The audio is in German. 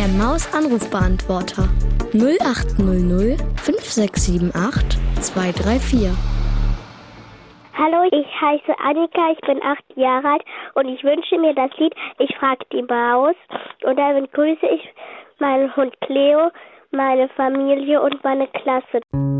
Der Maus-Anrufbeantworter 0800 5678 234. Hallo, ich heiße Annika, ich bin 8 Jahre alt und ich wünsche mir das Lied Ich frag die Maus. Und damit grüße ich meinen Hund Cleo, meine Familie und meine Klasse.